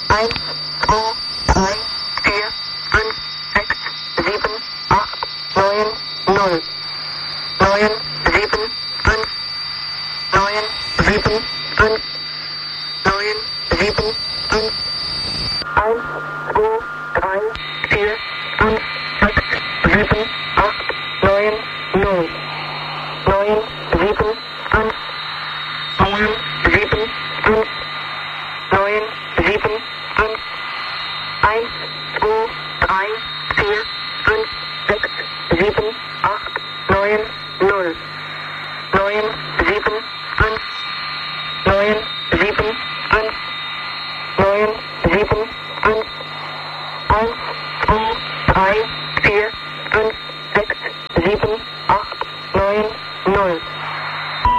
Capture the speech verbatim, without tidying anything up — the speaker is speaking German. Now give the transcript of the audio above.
eins, zwei, drei, vier, fünf, sechs, sieben, acht, neun, null. neun, sieben, fünf, neun, sieben, fünf, neun, sieben, fünf, eins, zwei, drei, vier, fünf, sechs, sieben, acht, neun, null. neun, sieben, fünf, neun, sieben, fünf, neun, sieben, fünf, eins, zwei, drei,